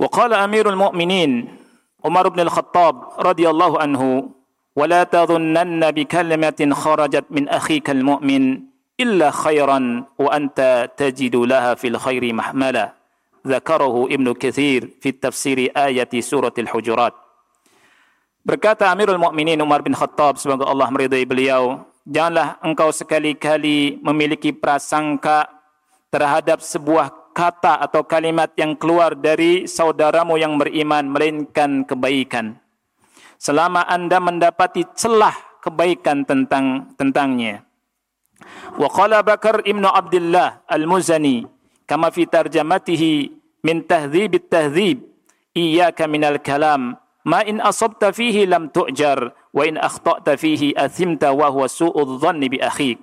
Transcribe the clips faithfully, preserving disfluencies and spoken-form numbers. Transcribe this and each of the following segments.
Wa qala Amirul Mu'minin Umar bin Al-Khattab radhiyallahu anhu, "Wa la tadhunnanna bi kalimatin kharajat min akhika al-mu'min illa khairan wa anta tajidu laha fil khairi mahmala." Dzakarahu Ibnu Katsir fi tafsir ayat surat Al-Hujurat. Berkata Amirul Mu'minin Umar bin Khattab, semoga Allah meridai beliau, janganlah engkau sekali-kali memiliki prasangka terhadap sebuah kata atau kalimat yang keluar dari saudaramu yang beriman, melainkan kebaikan. Selama Anda mendapati celah kebaikan tentang tentangnya. Wa qala Bakar ibnu Abdullah Al-Muzani, kama fi tarjamatihi min tahdhib at-tahdhib, iyyaka minal kalam, ma in asabta fihi lam tu'jar, wa in akhta'ta fihi athimta wa huwa su'udh dhanni bi akhik.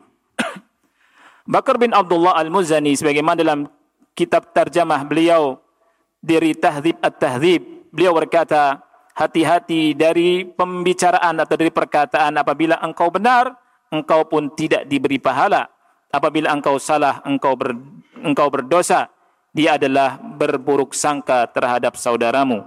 Bakar bin Abdullah Al-Muzani sebagaimana dalam kitab tarjamah beliau dari Tahdhib at-Tahdhib, beliau berkata, hati-hati dari pembicaraan atau dari perkataan. Apabila engkau benar, engkau pun tidak diberi pahala. Apabila engkau salah, engkau ber, engkau berdosa. Dia adalah berburuk sangka terhadap saudaramu.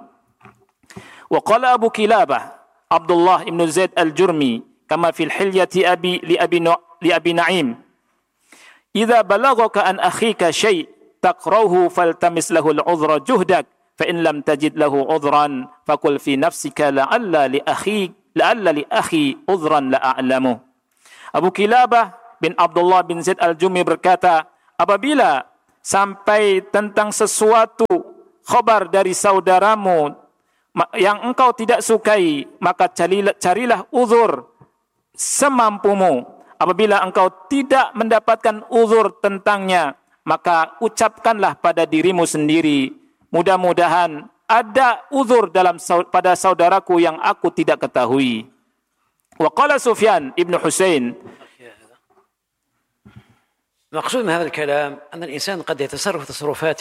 Wa qala Abu Kilabah Abdullah ibn Zaid al-Jurmi, kama fil hilyati abi li abi li abi Na'im, idza balaghaka an akhika syai' taqrahu faltamis lahu al-'udhra juhdak, fa in lam tajid lahu 'udhran faqul fi nafsika la'alla li akhi la'alla li akhi 'udhran la a'lamu. Abu Kilabah bin Abdullah bin Zaid al-Jumi berkata, apabila sampai tentang sesuatu khabar dari saudaramu yang engkau tidak sukai, maka carilah, carilah uzur semampumu. Apabila engkau tidak mendapatkan uzur tentangnya, maka ucapkanlah pada dirimu sendiri, mudah-mudahan ada uzur dalam pada saudaraku yang aku tidak ketahui. Wa qala Sufyan ibn Husain, المقصود من هذا الكلام أن الإنسان قد يتصرف تصرفات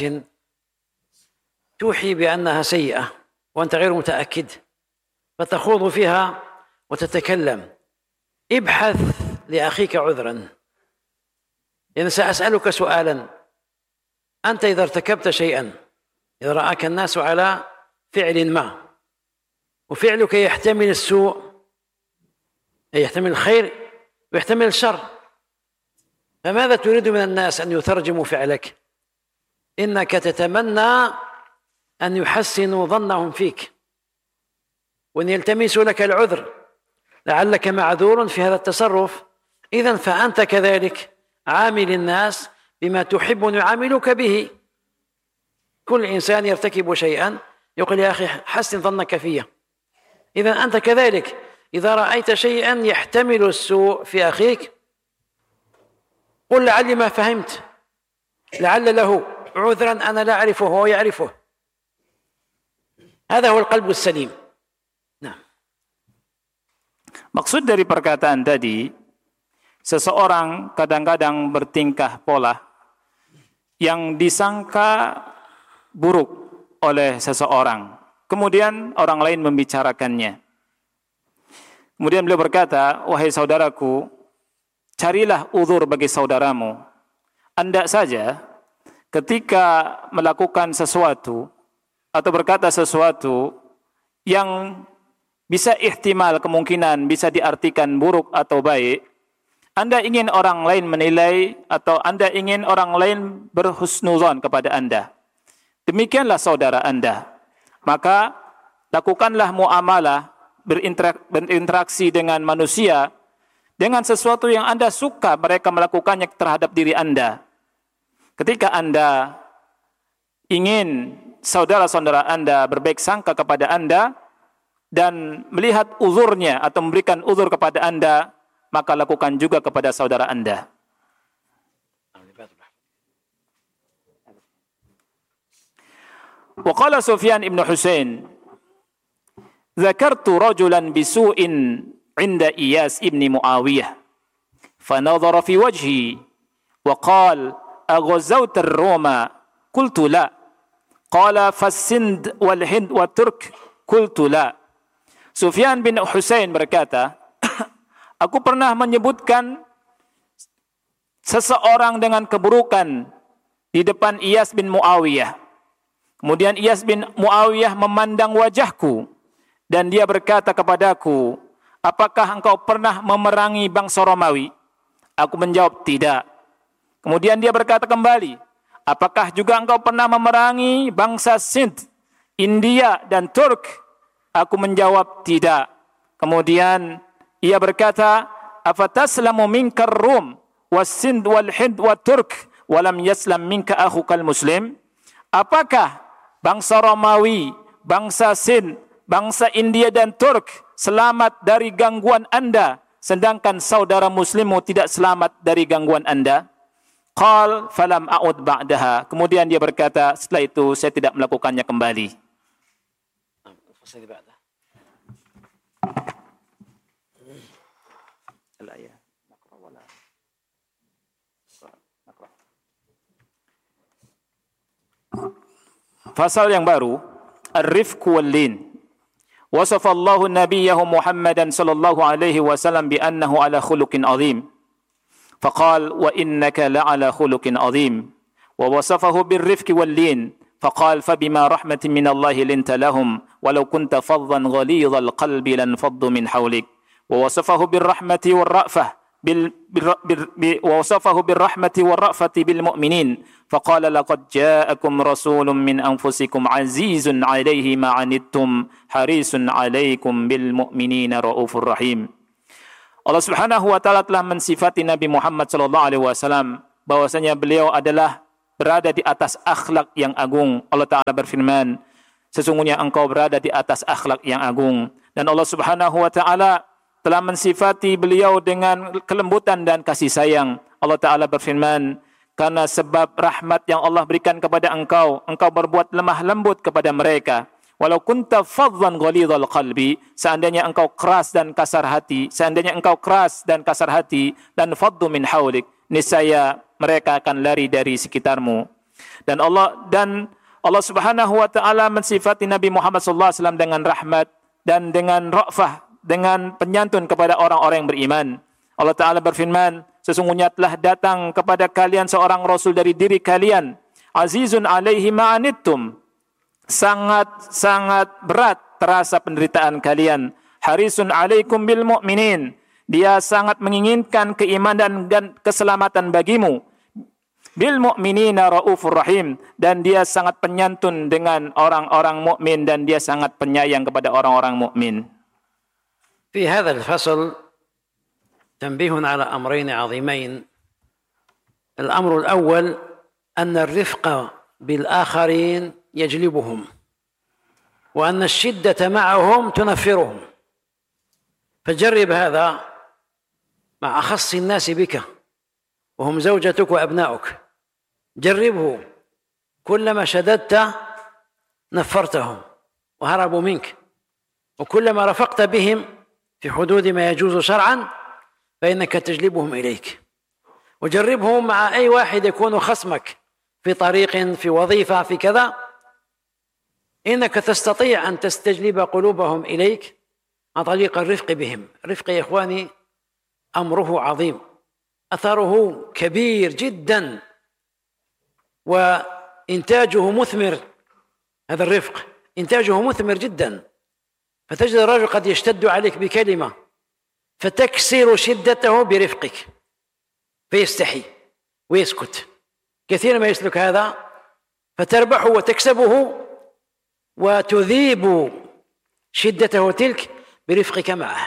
توحي بأنها سيئة وأنت غير متأكد، فتخوض فيها وتتكلم. ابحث لأخيك عذرا. يعني سأسألك سؤالا، أنت إذا ارتكبت شيئا، إذا رآك الناس على فعل ما وفعلك يحتمل السوء، يحتمل الخير ويحتمل الشر، فماذا تريد من الناس أن يترجموا فعلك؟ إنك تتمنى أن يحسنوا ظنهم فيك وأن يلتمسوا لك العذر، لعلك معذور في هذا التصرف. إذن فأنت كذلك عامل الناس بما تحب أن يعاملوك به. كل إنسان يرتكب شيئا يقول يا أخي حسن ظنك فيه. إذن أنت كذلك إذا رأيت شيئا يحتمل السوء في أخيك، قل لعلي ما فهمت، لعل له عذرا أنا لا أعرفه وهو يعرفه. هذا هو القلب السليم. نعم. Maksud dari perkataan tadi, seseorang kadang-kadang bertingkah pola yang disangka buruk oleh seseorang, kemudian orang lain membicarakannya. Kemudian beliau berkata, wahai saudaraku, carilah uzur bagi saudaramu. Anda saja ketika melakukan sesuatu atau berkata sesuatu yang bisa ihtimal kemungkinan bisa diartikan buruk atau baik, Anda ingin orang lain menilai atau Anda ingin orang lain berhusnuzon kepada Anda. Demikianlah saudara Anda. Maka lakukanlah muamalah, berinteraksi dengan manusia dengan sesuatu yang Anda suka mereka melakukannya terhadap diri Anda. Ketika Anda ingin saudara-saudara Anda berbaik sangka kepada Anda dan melihat uzurnya atau memberikan uzur kepada Anda, maka lakukan juga kepada saudara Anda. Wa qala Sufyan ibn Husain, "Dzakartu rajulan bisu'in 'inda Iyas ibn Muawiyah, fanadhara fi wajhi wa qala aghazawta ar-Roma, qultu la, qala fas-Sind wal Hind wa Turk, qultu la." Sufyan bin Husain berkata, aku pernah menyebutkan seseorang dengan keburukan di depan Iyas bin Muawiyah. Kemudian Iyas bin Muawiyah memandang wajahku dan dia berkata kepadaku, apakah engkau pernah memerangi bangsa Romawi? Aku menjawab, tidak. Kemudian dia berkata kembali, apakah juga engkau pernah memerangi bangsa Sind, India dan Turk? Aku menjawab, tidak. Kemudian ia berkata, afataslamu minkar Rum was-Sind wal-Hind wa Turk walam yaslam minka akhukal muslim? Apakah bangsa Romawi, bangsa Sind, bangsa India dan Turk selamat dari gangguan anda, sedangkan saudara muslimmu tidak selamat dari gangguan anda? Qal falam a'ud ba'daha. Kemudian dia berkata, setelah itu saya tidak melakukannya kembali. Fasal yang baru, ar-rifq wal-lin. Wasafa Allah nabiyahu Muhammadan sallallahu alaihi wasallam bi annahu ala khuluqin azim. فقال وإنك لعلى خلق عظيم ووصفه بالرفق واللين فقال فبما رحمة من الله لنت لهم ولو كنت فظا غليظ القلب لانفضوا من حولك ووصفه بالرحمة والرأفة بال... بال... بال... ووصفه بالرحمة والرأفة بالمؤمنين فقال لقد جاءكم رسول من أنفسكم عزيز عليه ما عنتم حريص عليكم بالمؤمنين رؤوف رحيم. Allah Subhanahu wa taala telah mensifati Nabi Muhammad sallallahu alaihi wasallam bahwasanya beliau adalah berada di atas akhlak yang agung. Allah Taala berfirman, sesungguhnya engkau berada di atas akhlak yang agung. Dan Allah Subhanahu wa taala telah mensifati beliau dengan kelembutan dan kasih sayang. Allah Taala berfirman, karena sebab rahmat yang Allah berikan kepada engkau, engkau berbuat lemah lembut kepada mereka. Walau kunta fadlan ghalidhal qalbi, seandainya engkau keras dan kasar hati, seandainya engkau keras dan kasar hati, dan faddu min haulik, niscaya mereka akan lari dari sekitarmu. Dan Allah dan Allah Subhanahu wa taala mensifati Nabi Muhammad sallallahu alaihi wasallam dengan rahmat dan dengan ra'fah, dengan penyantun kepada orang-orang yang beriman. Allah Taala berfirman, sesungguhnya telah datang kepada kalian seorang rasul dari diri kalian, azizun alaihi ma anittum, sangat-sangat berat terasa penderitaan kalian. Harisun alaikum bil mu'minin, dia sangat menginginkan keimanan dan keselamatan bagimu. Bil mu'minina raufur rahim, dan dia sangat penyantun dengan orang-orang mukmin dan dia sangat penyayang kepada orang-orang mukmin. في هذا الفصل تنبيه على أمرين عظيمين. الأمر الأول أن الرفق بالآخرين يجلبهم، وأن الشدة معهم تنفرهم. فجرب هذا مع أخص الناس بك وهم زوجتك وأبناؤك. جربه، كلما شددت نفرتهم وهربوا منك، وكلما رفقت بهم في حدود ما يجوز شرعا فإنك تجلبهم إليك. وجربه مع أي واحد يكون خصمك في طريق، في وظيفة، في كذا، إنك تستطيع أن تستجلب قلوبهم إليك عن طريق الرفق بهم. الرفق يا إخواني أمره عظيم، أثره كبير جدا، وإنتاجه مثمر. هذا الرفق إنتاجه مثمر جدا. فتجد الرجل قد يشتد عليك بكلمة فتكسر شدته برفقك فيستحي ويسكت. كثيرا ما يسلك هذا فتربحه وتكسبه وتذيب شدته تلك برفقك معه.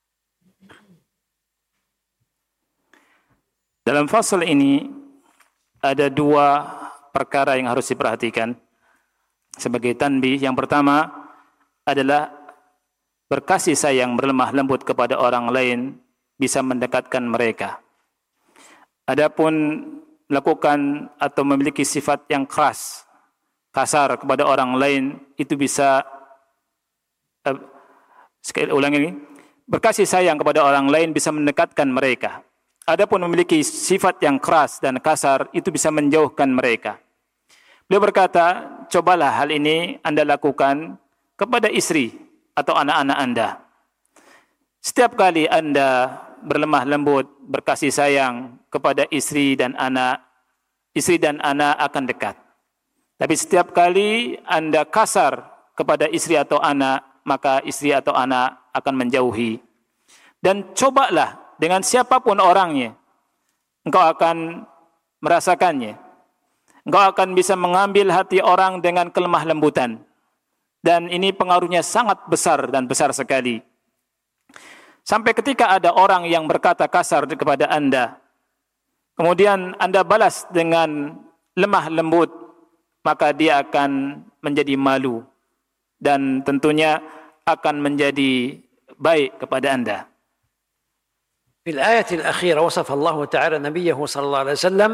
Dalam fasal ini ada dua perkara yang harus diperhatikan sebagai tanbih. Yang pertama adalah berkasih sayang, berlemah lembut kepada orang lain bisa mendekatkan mereka. Adapun melakukan atau memiliki sifat yang keras, kasar kepada orang lain, itu bisa uh, sekali ulang ini, berkasih sayang kepada orang lain bisa mendekatkan mereka. Adapun memiliki sifat yang keras dan kasar, itu bisa menjauhkan mereka. Beliau berkata, cobalah hal ini Anda lakukan kepada istri atau anak-anak Anda. Setiap kali Anda berlemah lembut, berkasih sayang kepada istri dan anak, istri dan anak akan dekat. Tapi setiap kali Anda kasar kepada istri atau anak, maka istri atau anak akan menjauhi. Dan cobalah dengan siapapun orangnya, engkau akan merasakannya. Engkau akan bisa mengambil hati orang dengan kelemah lembutan. Dan ini pengaruhnya sangat besar dan besar sekali. Sampai ketika ada orang yang berkata kasar kepada Anda, kemudian Anda balas dengan lemah lembut, maka dia akan menjadi malu dan tentunya akan menjadi baik kepada Anda. في الآية الأخيرة وصف الله تعالى نبيه صلى الله عليه وسلم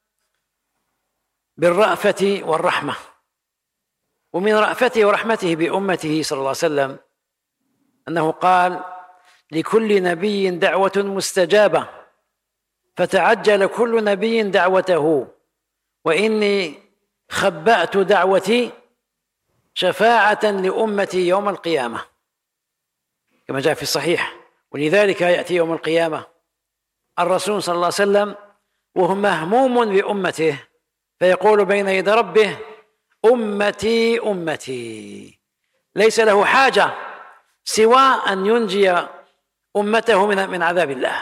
بالرأفة والرحمة، ومن رأفته ورحمته بأمته صلى الله عليه وسلم أنه قال لكل نبي دعوة مستجابة فتعجل كل نبي دعوته وإني خبأت دعوتي شفاعة لأمتي يوم القيامة كما جاء في الصحيح. ولذلك يأتي يوم القيامة الرسول صلى الله عليه وسلم وهو مهموم بأمته فيقول بين يدي ربه أمتي أمتي، ليس له حاجة سوى أن ينجي أمته من من عذاب الله.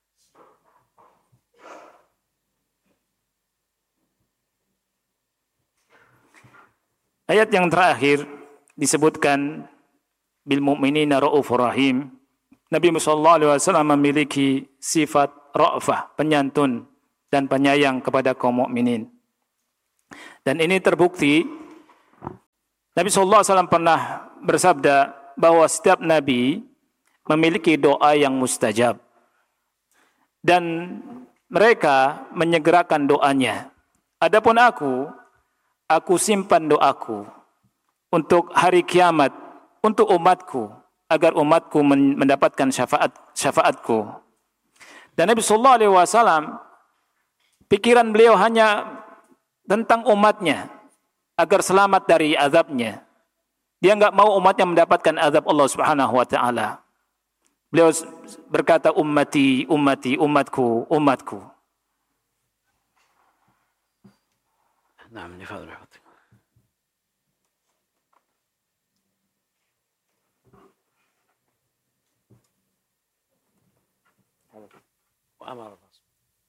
Ayat yang terakhir disebutkan bil mu'minina raufur rahim. Nabi sallallahu alaihi wasallam memiliki sifat ra'fah, penyantun dan penyayang kepada kaum mukminin. Dan ini terbukti Nabi sallallahu alaihi wasallam pernah bersabda bahwa setiap nabi memiliki doa yang mustajab. Dan mereka menyegerakan doanya. Adapun aku, aku simpan doaku untuk hari kiamat, untuk umatku, agar umatku mendapatkan syafaat syafaatku. Dan Nabi sallallahu alaihi wasallam, pikiran beliau hanya tentang umatnya agar selamat dari azabnya. Dia enggak mau umatnya mendapatkan azab Allah Subhanahu wa taala. Beliau berkata ummati ummati umatku umatku. Naam, tafadhal. وأمر الرسول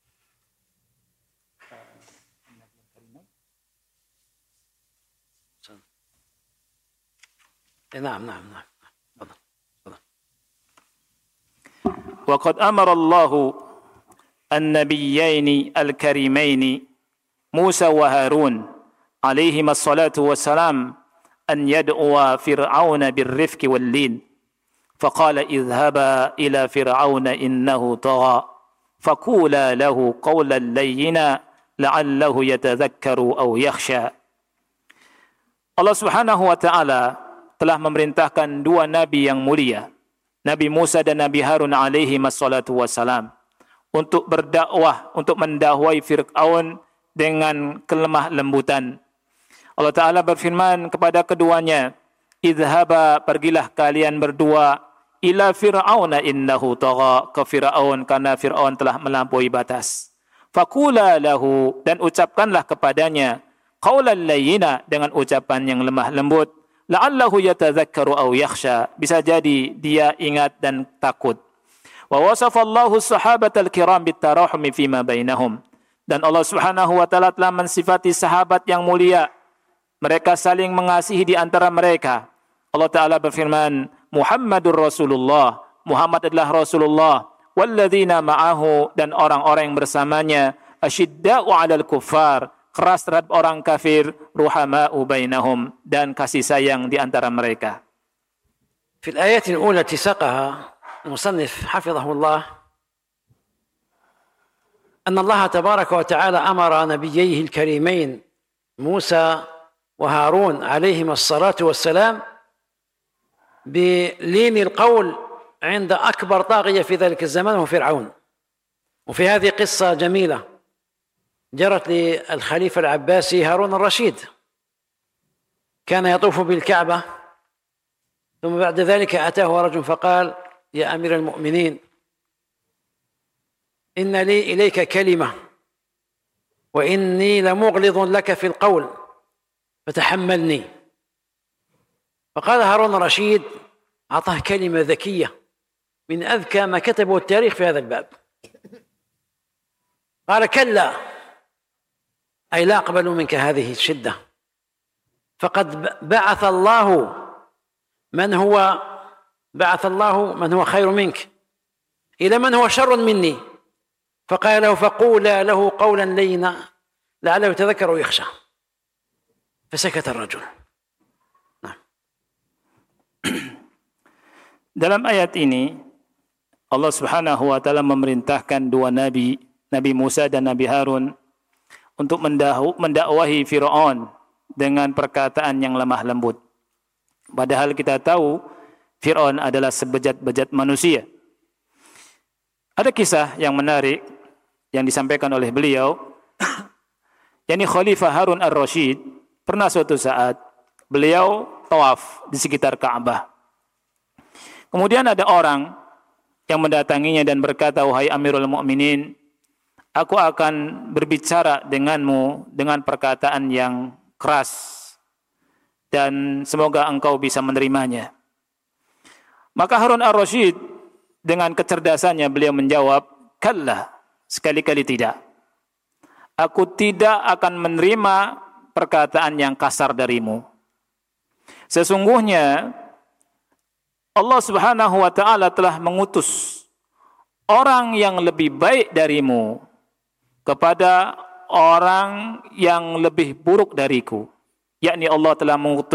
نعم نعم نعم تفضل تفضل. وقد أمر الله النبيين الكريمين موسى وهارون عليهما الصلاة والسلام أن يدعوا فرعون بالرفق واللين فقال اذهبا إلى فرعون إنه طغى فقولا له قولا لينا لعله يتذكر أو يخشى. Allah Subhanahu wa taala telah memerintahkan dua nabi yang mulia, Nabi Musa dan Nabi Harun alaihi wassalatu wassalam, untuk berdakwah, untuk mendakwai Fir'aun dengan kelemah lembutan. Allah Ta'ala berfirman kepada keduanya, idhaba, pergilah kalian berdua, ila Fir'auna innahu tagha, ke Fir'aun karena Fir'aun telah melampaui batas. Faqula lahu, dan ucapkanlah kepadanya, qaulan layyina, dengan ucapan yang lemah lembut, la'allahu yatadzakkaru aw yakhsha, bisa jadi dia ingat dan takut. Wa wasafallahu as-sahabatal kiram bitarahumi fima bainahum, dan Allah Subhanahu wa taala telah mensifati sahabat yang mulia, mereka saling mengasihi di antara mereka. Allah Ta'ala berfirman, Muhammadur Rasulullah, Muhammad adalah Rasulullah, walladzina ma'ahu, dan orang-orang yang bersamanya, asyidda'u 'alal kuffar, keras terhadap orang kafir, ruhama'u bainahum, dan kasih sayang di antara mereka. في الآيات الأولى التي ساقها المصنف حفظه الله أن الله تبارك وتعالى أمر نبييه الكريمين موسى وهارون عليهما الصلاة والسلام بلين القول عند أكبر طاغية في ذلك الزمان وهو فرعون. وفي هذه قصة جميلة جرت للخليفة العباسي هارون الرشيد، كان يطوف بالكعبة ثم بعد ذلك أتاه رجل فقال يا أمير المؤمنين إن لي إليك كلمة وإني لمغلظ لك في القول فتحملني. فقال هارون الرشيد، أعطاه كلمة ذكية من أذكى ما كتبه التاريخ في هذا الباب. قال: كلا، أي لا أقبل منك هذه الشدة، فقد بعث الله من هو بعث الله من هو خير منك إلى من هو شر مني. فقال له: فقولا له قولا لينا لعله يتذكر ويخشى. فسكت الرجل. nah. Dalam ayat ini Allah Subhanahu wa taala memerintahkan dua nabi, Nabi Musa dan Nabi Harun, untuk mendakwahi Fir'aun dengan perkataan yang lemah lembut. Padahal kita tahu Fir'aun adalah sebejat-bejat manusia. Ada kisah yang menarik yang disampaikan oleh beliau, yakni Khalifah Harun ar-Rasyid. Pernah suatu saat beliau tawaf di sekitar Ka'bah. Kemudian ada orang yang mendatanginya dan berkata, "Wahai Amirul Mukminin, aku akan berbicara denganmu dengan perkataan yang keras dan semoga engkau bisa menerimanya." Maka Harun ar-Rasyid dengan kecerdasannya beliau menjawab, "Kalla, sekali-kali tidak. Aku tidak akan menerima perkataan yang kasar darimu. Sesungguhnya Allah Subhanahu wa taala telah mengutus orang yang lebih baik darimu kepada orang yang lebih buruk dariku." Yakni Allah telah mengutus